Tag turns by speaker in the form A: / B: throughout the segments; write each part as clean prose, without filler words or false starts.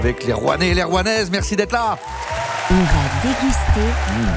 A: Avec les Rouennais et les Rouennaises, merci d'être là.
B: On va déguster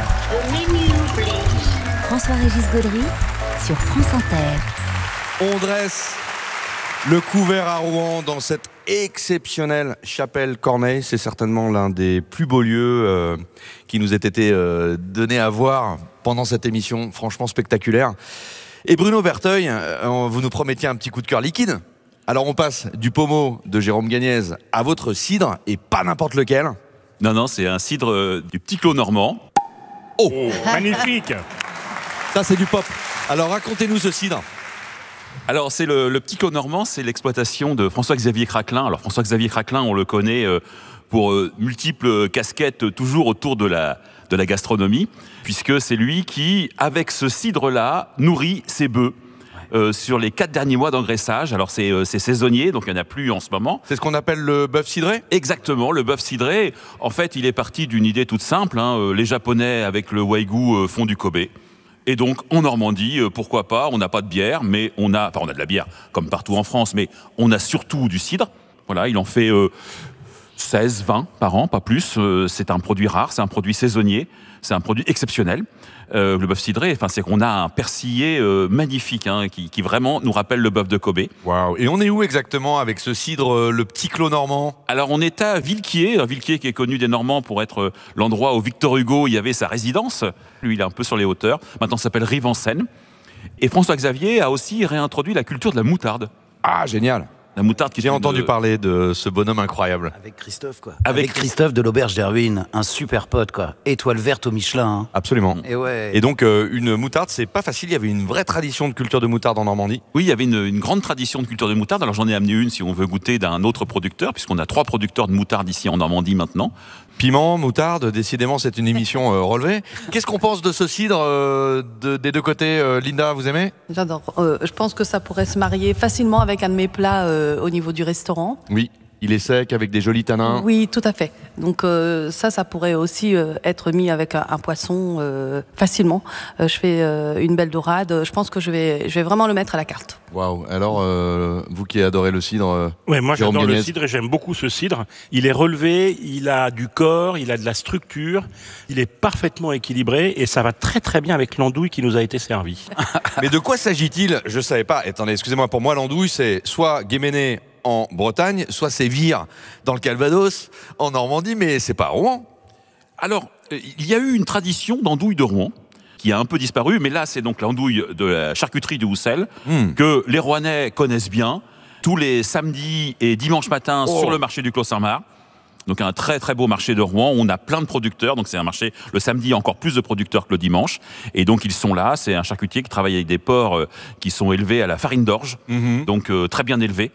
B: François-Régis Gaudry sur France Inter.
A: On dresse le couvert à Rouen dans cette exceptionnelle chapelle Corneille. C'est certainement l'un des plus beaux lieux qui nous ait été donné à voir pendant cette émission, franchement spectaculaire. Et Bruno Berteuil, vous nous promettiez un petit coup de cœur liquide. Alors on passe du pommeau de Jérôme Gagnez à votre cidre, et pas n'importe lequel.
C: Non, c'est un cidre du Petit Clos normand.
A: Oh,
D: Magnifique.
A: Ça c'est du pop. Alors racontez-nous ce cidre.
C: Alors c'est le Petit Clos normand, c'est l'exploitation de François-Xavier Craquelin. Alors François-Xavier Craquelin, on le connaît pour multiples casquettes toujours autour de la gastronomie, puisque c'est lui qui, avec ce cidre-là, nourrit ses bœufs. Sur les 4 derniers mois d'engraissage. Alors c'est saisonnier, donc il n'y en a plus en ce moment.
A: C'est ce qu'on appelle le bœuf cidré ?
C: Exactement, le bœuf cidré. En fait, il est parti d'une idée toute simple. Les Japonais, avec le wagyu, font du Kobe. Et donc, en Normandie, pourquoi pas, on n'a pas de bière, mais on a de la bière, comme partout en France, mais on a surtout du cidre. Voilà, il en fait 16, 20 par an, pas plus. C'est un produit rare, c'est un produit saisonnier, c'est un produit exceptionnel. Le bœuf cidré, c'est qu'on a un persillé magnifique qui vraiment nous rappelle le bœuf de Kobe.
A: Waouh. Et on est où exactement avec ce cidre, le Petit Clos normand ?
C: Alors on est à Villequier qui est connu des Normands pour être l'endroit où Victor Hugo y avait sa résidence. Lui, il est un peu sur les hauteurs. Maintenant, ça s'appelle Rive-en-Seine. Et François-Xavier a aussi réintroduit la culture de la moutarde.
A: Ah, génial.
C: La moutarde qui
A: J'ai entendu parler de ce bonhomme incroyable.
E: Avec Christophe, quoi.
C: Avec
E: Christophe de l'Auberge des Ruines, un super pote, quoi. Étoile verte au Michelin. Hein.
A: Absolument.
E: Et ouais.
A: Et donc, une moutarde, c'est pas facile. Il y avait une vraie tradition de culture de moutarde en Normandie.
C: Oui, il y avait une grande tradition de culture de moutarde. Alors j'en ai amené une si on veut goûter d'un autre producteur, puisqu'on a 3 producteurs de moutarde ici en Normandie maintenant.
A: Piment, moutarde, décidément, c'est une émission relevée. Qu'est-ce qu'on pense de ce cidre des deux côtés Linda, vous aimez ?
F: J'adore. Je pense que ça pourrait se marier facilement avec un de mes plats au niveau du restaurant.
A: Oui, il est sec avec des jolis tanins.
F: Oui, tout à fait. Donc ça pourrait aussi être mis avec un poisson facilement. Je fais une belle dorade. Je pense que je vais vraiment le mettre à la carte.
A: Waouh. Alors, vous qui adorez le cidre,
D: Ouais, moi
A: Jérôme
D: j'adore
A: Gagnez.
D: le cidre et j'aime beaucoup ce cidre. Il est relevé, il a du corps, il a de la structure, il est parfaitement équilibré et ça va très très bien avec l'andouille qui nous a été servie.
A: Mais de quoi s'agit-il ? Je savais pas. Attendez, excusez-moi, pour moi, l'andouille, c'est soit Guéméné en Bretagne, soit c'est Vire dans le Calvados, en Normandie, mais c'est pas à Rouen.
C: Alors, il y a eu une tradition d'andouille de Rouen qui a un peu disparu, mais là, c'est donc l'andouille de la charcuterie du Houssel que les Rouennais connaissent bien, tous les samedis et dimanches matins sur le marché du Clos Saint-Marc. Donc un très très beau marché de Rouen, on a plein de producteurs, donc c'est un marché, le samedi, il y a encore plus de producteurs que le dimanche, et donc ils sont là, c'est un charcutier qui travaille avec des porcs qui sont élevés à la farine d'orge, donc très bien élevés.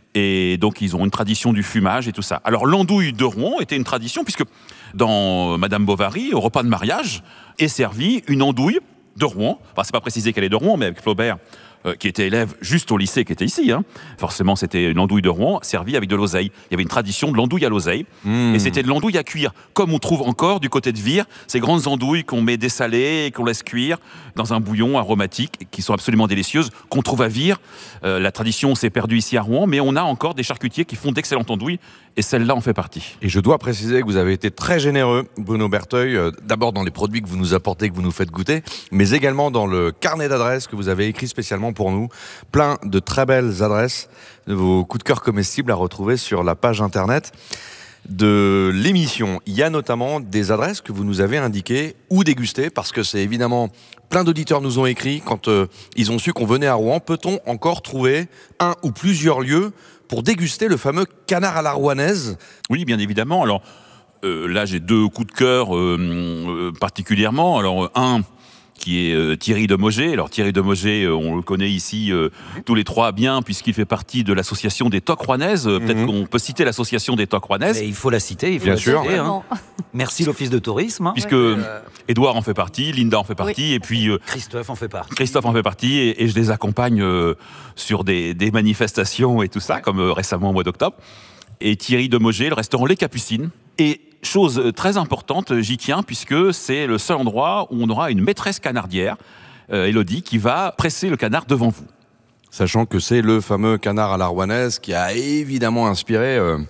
C: Et donc, ils ont une tradition du fumage et tout ça. Alors, l'andouille de Rouen était une tradition, puisque dans Madame Bovary, au repas de mariage, est servie une andouille de Rouen. Enfin, c'est pas précisé qu'elle est de Rouen, mais avec Flaubert, qui était élève juste au lycée, qui était ici. Forcément, c'était une andouille de Rouen servie avec de l'oseille. Il y avait une tradition de l'andouille à l'oseille. Et c'était de l'andouille à cuire. Comme on trouve encore du côté de Vire, ces grandes andouilles qu'on met dessalées et qu'on laisse cuire dans un bouillon aromatique, qui sont absolument délicieuses, qu'on trouve à Vire. La tradition s'est perdue ici à Rouen, mais on a encore des charcutiers qui font d'excellentes andouilles, et celle-là en fait partie.
A: Et je dois préciser que vous avez été très généreux, Bruno Berteuil, d'abord dans les produits que vous nous apportez, que vous nous faites goûter, mais également dans le carnet d'adresses que vous avez écrit spécialement pour nous. Plein de très belles adresses, de vos coups de cœur comestibles à retrouver sur la page internet de l'émission. Il y a notamment des adresses que vous nous avez indiquées ou dégustées, parce que c'est évidemment, plein d'auditeurs nous ont écrit quand ils ont su qu'on venait à Rouen. Peut-on encore trouver un ou plusieurs lieux pour déguster le fameux canard à la rouennaise ?
C: Oui, bien évidemment. Alors là, j'ai 2 coups de cœur particulièrement. Alors un qui est Thierry Demogé. Alors Thierry Demogé, on le connaît ici tous les 3 bien, puisqu'il fait partie de l'association des Toques Rouennaises. Peut-être qu'on peut citer l'association des Toques Rouennaises.
E: Et il faut la citer,
A: Bien sûr.
E: citer, hein. Merci l'Office de tourisme.
C: Puisque Édouard en fait partie, Linda en fait partie, et puis
E: Christophe en fait partie.
C: Christophe en fait partie, et je les accompagne sur des manifestations et tout ça, comme récemment au mois d'octobre. Et Thierry Demogé, le restaurant Les Capucines. Et chose très importante, j'y tiens, puisque c'est le seul endroit où on aura une maîtresse canardière, Élodie, qui va presser le canard devant vous.
A: Sachant que c'est le fameux canard à la rouennaise qui a évidemment inspiré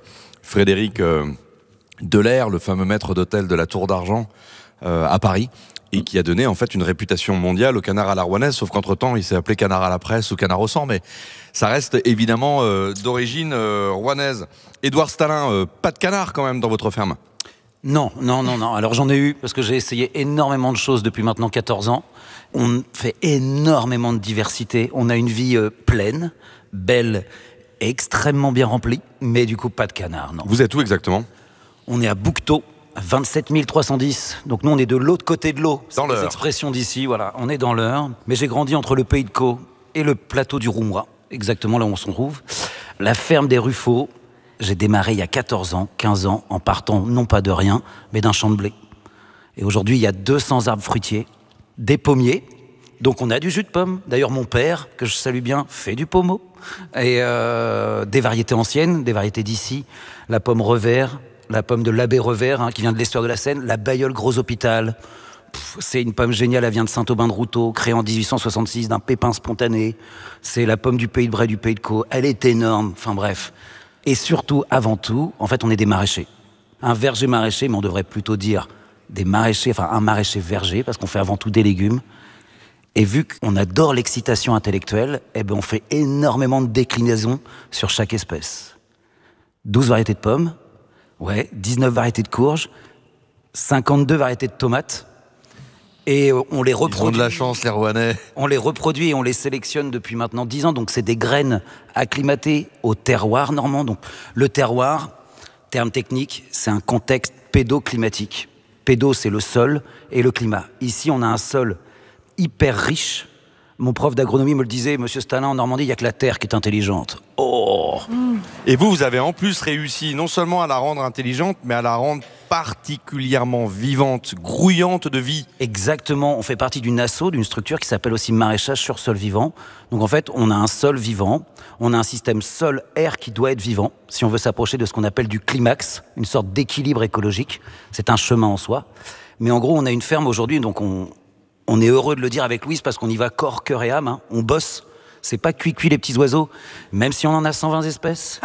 A: Frédéric Delair, le fameux maître d'hôtel de la Tour d'Argent à Paris, et qui a donné en fait une réputation mondiale au canard à la rouennaise, sauf qu'entre-temps, il s'est appelé canard à la presse ou canard au sang, mais ça reste évidemment d'origine rouennaise. Édouard Stalin, pas de canard quand même dans votre ferme?
E: Non. Alors j'en ai eu, parce que j'ai essayé énormément de choses depuis maintenant 14 ans. On fait énormément de diversité. On a une vie pleine, belle, extrêmement bien remplie, mais du coup pas de canard, non.
A: Vous êtes où exactement?
E: On est à Bouquetot, à 27 310. Donc nous, on est de l'autre côté de l'eau.
A: Dans
E: C'est des
A: l'Eure.
E: expressions d'ici, voilà. On est dans l'Eure. Mais j'ai grandi entre le Pays de Caux et le plateau du Roumois, exactement là où on se trouve. La ferme des Ruffaux, j'ai démarré il y a 14 ans, 15 ans, en partant non pas de rien, mais d'un champ de blé. Et aujourd'hui, il y a 200 arbres fruitiers, des pommiers. Donc on a du jus de pomme. D'ailleurs, mon père, que je salue bien, fait du pommeau. Et des variétés anciennes, des variétés d'ici. La pomme revers, la pomme de l'abbé Revers, qui vient de l'estuaire de la Seine, la Bailleul Gros Hôpital. C'est une pomme géniale, elle vient de Saint-Aubin-de-Routot, créée en 1866 d'un pépin spontané. C'est la pomme du Pays de Bray, du Pays de Caux. Elle est énorme, enfin bref. Et surtout, avant tout, en fait, on est des maraîchers. Un verger maraîcher, mais on devrait plutôt dire des maraîchers, enfin un maraîcher verger, parce qu'on fait avant tout des légumes. Et vu qu'on adore l'excitation intellectuelle, on fait énormément de déclinaisons sur chaque espèce. 12 variétés de pommes, 19 variétés de courges, 52 variétés de tomates. Et on les reproduit.
A: Ils ont de la chance, les Rouennais.
E: On les reproduit et on les sélectionne depuis maintenant 10 ans. Donc c'est des graines acclimatées au terroir normand. Donc le terroir, terme technique, c'est un contexte pédoclimatique. Pédo, c'est le sol et le climat. Ici, on a un sol hyper riche. Mon prof d'agronomie me le disait, Monsieur Stalin, en Normandie, il n'y a que la terre qui est intelligente. Oh.
A: Et vous avez en plus réussi non seulement à la rendre intelligente, mais à la rendre particulièrement vivante, grouillante de vie.
E: Exactement, on fait partie d'une asso, d'une structure qui s'appelle aussi maraîchage sur sol vivant. Donc en fait, on a un sol vivant, on a un système sol-air qui doit être vivant, si on veut s'approcher de ce qu'on appelle du climax, une sorte d'équilibre écologique. C'est un chemin en soi. Mais en gros, on a une ferme aujourd'hui, donc on est heureux de le dire avec Louise parce qu'on y va corps, cœur et âme. On bosse. C'est pas cuit les petits oiseaux, même si on en a 120 espèces.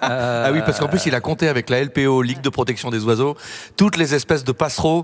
A: Ah oui, parce qu'en plus, il a compté avec la LPO, Ligue de protection des oiseaux, toutes les espèces de passereaux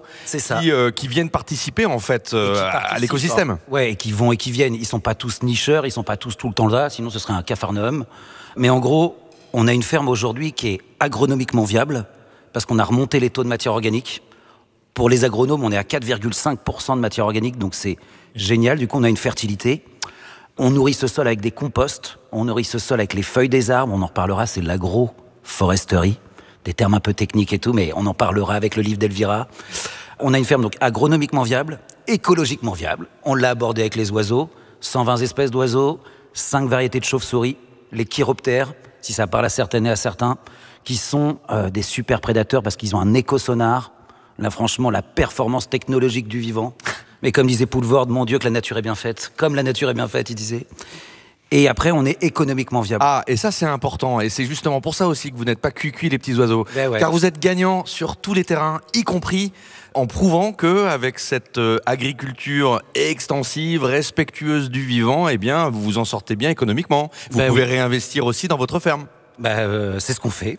A: qui viennent participer en fait à l'écosystème.
E: Ouais, et qui vont et qui viennent. Ils sont pas tous nicheurs, ils sont pas tous tout le temps là, sinon ce serait un capharnaüm. Mais en gros, on a une ferme aujourd'hui qui est agronomiquement viable parce qu'on a remonté les taux de matière organique. Pour les agronomes, on est à 4,5% de matière organique, donc c'est génial. Du coup, on a une fertilité. On nourrit ce sol avec des composts, on nourrit ce sol avec les feuilles des arbres, on en reparlera, c'est l'agroforesterie, des termes un peu techniques et tout, mais on en parlera avec le livre d'Elvira. On a une ferme donc agronomiquement viable, écologiquement viable. On l'a abordé avec les oiseaux, 120 espèces d'oiseaux, 5 variétés de chauves-souris, les chiroptères, si ça parle à certaines et à certains, qui sont des super prédateurs parce qu'ils ont un écosonar. Là, franchement, la performance technologique du vivant. Mais comme disait Poulvord, mon Dieu, que la nature est bien faite. Comme la nature est bien faite, il disait. Et après, on est économiquement viable.
A: Ah, et ça, c'est important. Et c'est justement pour ça aussi que vous n'êtes pas cuit les petits oiseaux.
E: Ouais.
A: Car vous êtes gagnant sur tous les terrains, y compris en prouvant que avec cette agriculture extensive, respectueuse du vivant, vous vous en sortez bien économiquement. Vous pouvez réinvestir aussi dans votre ferme.
E: C'est ce qu'on fait.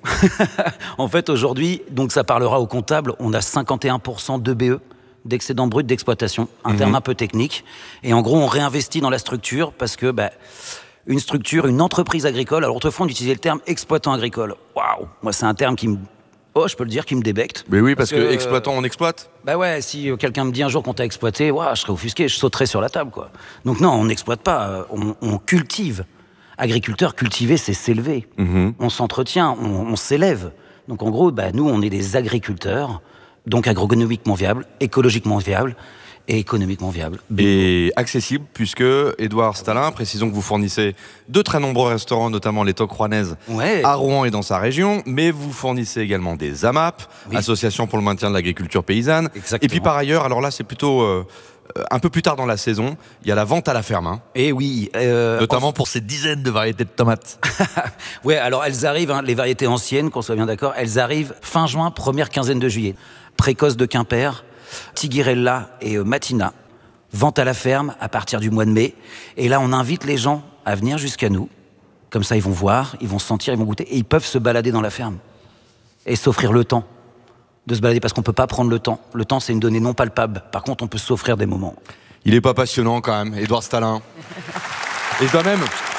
E: En fait, aujourd'hui, donc ça parlera aux comptables, on a 51% d'EBE, d'excédent brut d'exploitation, un terme un peu technique. Et en gros, on réinvestit dans la structure parce que une structure, une entreprise agricole, alors autrefois on utilisait le terme exploitant agricole. Waouh, moi c'est un terme qui me... Oh, je peux le dire, qui me débecte.
A: Mais oui, parce que exploitant, on exploite.
E: Si quelqu'un me dit un jour qu'on t'a exploité, je serais offusqué, je sauterais sur la table, quoi. Donc non, on n'exploite pas, on cultive. Agriculteur, cultiver, c'est s'élever. On s'entretient, on s'élève. Donc en gros, nous, on est des agriculteurs, donc agronomiquement viables, écologiquement viables et économiquement viables.
A: Et accessible, puisque Édouard Stalin, précisons que vous fournissez de très nombreux restaurants, notamment les Toques rouennaises, à Rouen et dans sa région, mais vous fournissez également des AMAP, Association pour le maintien de l'agriculture paysanne.
E: Exactement.
A: Et puis par ailleurs, alors là, c'est plutôt... un peu plus tard dans la saison, il y a la vente à la ferme.
E: Et oui.
A: Notamment pour ces dizaines de variétés de tomates.
E: Alors elles arrivent, les variétés anciennes, qu'on soit bien d'accord, elles arrivent fin juin, première quinzaine de juillet. Précoce de Quimper, Tigirella et Matina. Vente à la ferme à partir du mois de mai. Et là, on invite les gens à venir jusqu'à nous. Comme ça, ils vont voir, ils vont sentir, ils vont goûter et ils peuvent se balader dans la ferme. et s'offrir le temps de se balader, parce qu'on peut pas prendre le temps. Le temps, c'est une donnée non palpable. Par contre, on peut s'offrir des moments.
A: Il est pas passionnant quand même, Édouard Stalin. Et je dois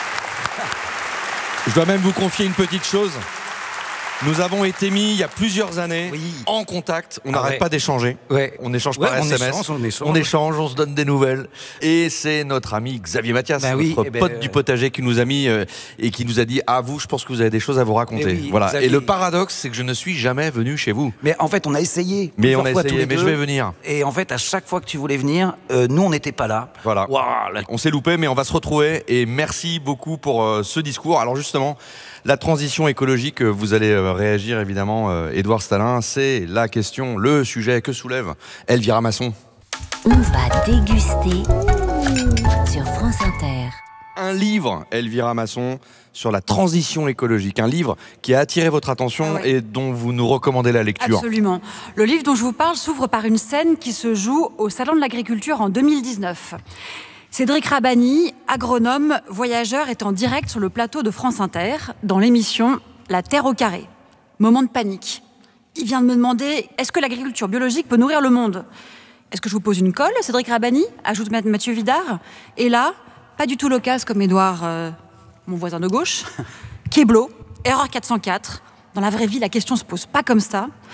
A: même vous confier une petite chose. Nous avons été mis, il y a plusieurs années, en contact. On n'arrête pas d'échanger.
E: Ouais.
A: On échange par SMS. On échange, on se donne des nouvelles. Et c'est notre ami Xavier Mathias, notre pote du potager, qui nous a mis et qui nous a dit: ah, vous, je pense que vous avez des choses à vous raconter. Voilà. Xavier. Et le paradoxe, c'est que je ne suis jamais venu chez vous.
E: Mais en fait, on a essayé.
A: Mais je vais venir.
E: Et en fait, à chaque fois que tu voulais venir, nous, on n'était pas là.
A: Voilà. Wow, on s'est loupé, mais on va se retrouver. Et merci beaucoup pour ce discours. Alors justement, la transition écologique, vous allez réagir évidemment, Édouard Stalin, c'est la question, le sujet que soulève Elvira Masson.
B: On va déguster sur France Inter.
A: Un livre, Elvira Masson, sur la transition écologique. Un livre qui a attiré votre attention et dont vous nous recommandez la lecture.
G: Absolument. Le livre dont je vous parle s'ouvre par une scène qui se joue au Salon de l'Agriculture en 2019. Cédric Rabani, agronome, voyageur, est en direct sur le plateau de France Inter dans l'émission La Terre au carré. Moment de panique. Il vient de me demander: est-ce que l'agriculture biologique peut nourrir le monde ? Est-ce que je vous pose une colle, Cédric Rabani ? Ajoute Mathieu Vidard. Et là, pas du tout loquace comme Édouard, mon voisin de gauche. Keblo, erreur 404. Dans la vraie vie, la question se pose pas comme ça.